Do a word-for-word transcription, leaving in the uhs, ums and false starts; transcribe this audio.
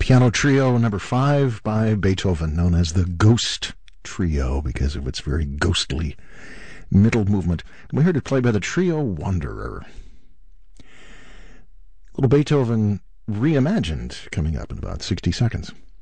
Piano Trio number five by Beethoven, known as the Ghost Trio because of its very ghostly middle movement. We heard it played by the Trio Wanderer. Little Beethoven reimagined coming up in about sixty seconds.